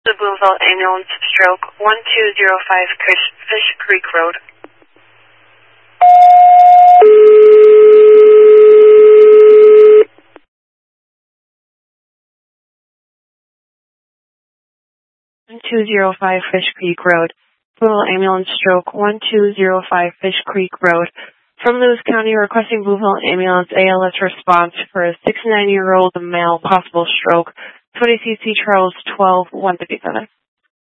The Boonville Ambulance, stroke 1205 Fish Creek Road. Fish Creek Road. Boonville Ambulance, stroke 1205 Fish Creek Road. From Lewis County, requesting Boonville Ambulance ALS response for a 69-year-old male, possible stroke. 20 cc Charles 12 157.